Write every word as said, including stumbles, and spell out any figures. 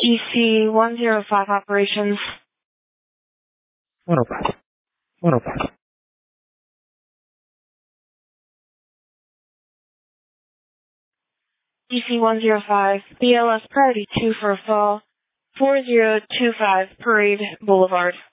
E C one zero five operations. one oh five. one oh five. E C one zero five, B L S priority two for a fall, four zero two five Parade Boulevard.